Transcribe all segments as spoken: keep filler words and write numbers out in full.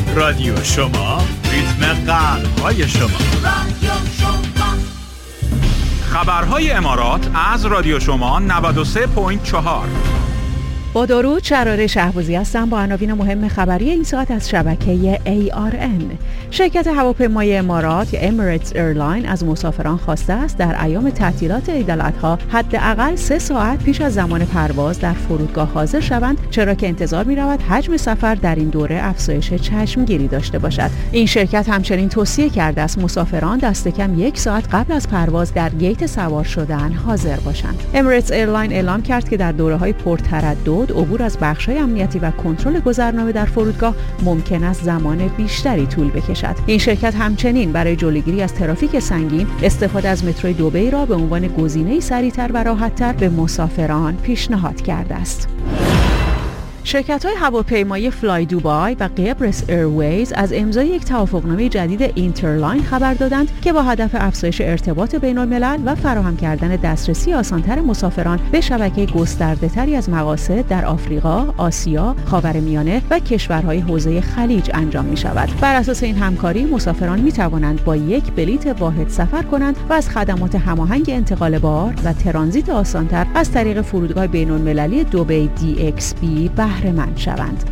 رادیو شما، ریتم قلب‌های شما. رادیو شما. خبرهای امارات از رادیو شما نود و سه ممیز چهار. با درود، شراره شهبازی هستم با عناوین مهم خبری این ساعت از شبکه ای آر ان. شرکت هواپیمایی امارات یا امریتس ایرلاین از مسافران خواسته است در ایام تعطیلات عید الاضحی حداقل سه ساعت پیش از زمان پرواز در فرودگاه حاضر شوند، چرا که انتظار می‌رود حجم سفر در این دوره افزایش چشمگیری داشته باشد. این شرکت همچنین توصیه کرده است مسافران دست کم یک ساعت قبل از پرواز در گیت سوار شدن حاضر باشند. امریتس ایرلاین اعلام کرد که در دوره‌های پرتردد عبور از بخش‌های امنیتی و کنترل گذرنامه در فرودگاه ممکن است زمان بیشتری طول بکشد. این شرکت همچنین برای جلوگیری از ترافیک سنگین استفاده از متروی دبی را به عنوان گزینه‌ای سریع‌تر و راحت‌تر به مسافران پیشنهاد کرده است. شرکت‌های هواپیمایی فلای دوبای و قبرس ایرویز از امضای یک توافقنامه جدید اینترلاین خبر دادند که با هدف افزایش ارتباط بین‌الملل و فراهم کردن دسترسی آسان‌تر مسافران به شبکه گسترده‌تری از مقاصد در آفریقا، آسیا، خاورمیانه و کشورهای حوزه خلیج انجام می‌شود. بر اساس این همکاری مسافران می‌توانند با یک بلیت واحد سفر کنند و از خدمات هماهنگ انتقال بار و ترانزیت آسان‌تر از طریق فرودگاه بین‌المللی دبی دی ایکس بی بهره مند شوند.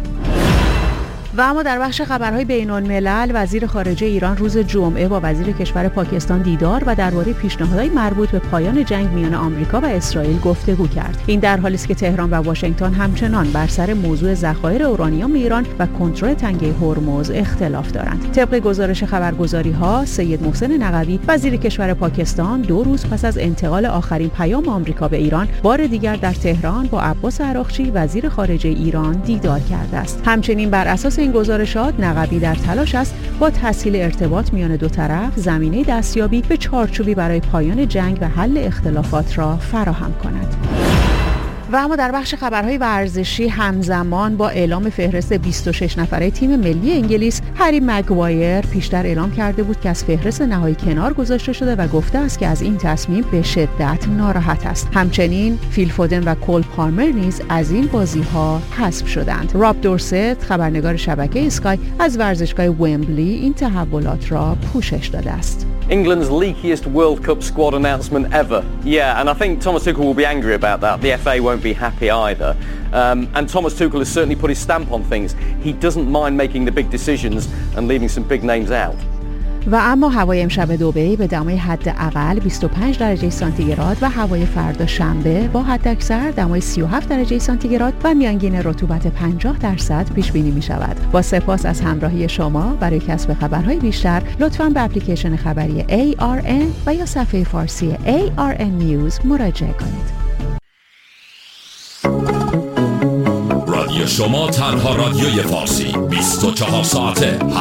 و اما در بخش خبرهای بین‌الملل، وزیر خارجه ایران روز جمعه با وزیر کشور پاکستان دیدار و درباره پیشنهادهای مربوط به پایان جنگ میان آمریکا و اسرائیل گفتگو کرد. این در حالی است که تهران و واشنگتن همچنان بر سر موضوع ذخایر اورانیوم ایران و کنترل تنگه هرمز اختلاف دارند. طبق گزارش خبرگزاری‌ها، سید محسن نقوی وزیر کشور پاکستان دو روز پس از انتقال آخرین پیام آمریکا به ایران بار دیگر در تهران با عباس عراقچی وزیر خارجه ایران دیدار کرده است. همچنین بر اساس این گزارشات نقوی در تلاش است با تسهیل ارتباط میان دو طرف زمینه دستیابی به چارچوبی برای پایان جنگ و حل اختلافات را فراهم کند. و اما در بخش خبرهای ورزشی، همزمان با اعلام فهرست بیست و شش نفره تیم ملی انگلیس، هری مگوایر پیشتر اعلام کرده بود که از فهرست نهایی کنار گذاشته شده و گفته است که از این تصمیم به شدت ناراحت است. همچنین فیل فودن و کول پالمر نیز از این بازی‌ها حذف شدند. راب دورست، خبرنگار شبکه اسکای، از ورزشگاه ومبلی این تحولات را پوشش داده است. England's leakiest World Cup squad announcement ever. Yeah, and I think Thomas Tuchel will be angry about that. The F A won't be happy either. Um, and Thomas Tuchel has certainly put his stamp on things. He doesn't mind making the big decisions and leaving some big names out. و اما هوای امشب دبی به دمای حداقل بیست و پنج درجه سانتیگراد و هوای فردا شنبه با حداکثر دمای سی و هفت درجه سانتیگراد و میانگین رطوبت پنجاه درصد پیش بینی می شود. با سپاس از همراهی شما. برای کسب خبرهای بیشتر لطفاً به اپلیکیشن خبری ای آر ان و یا صفحه فارسی ای آر ان News مراجعه کنید. رادیو شما تنها رادیوی فارسی بیست و چهار ساعته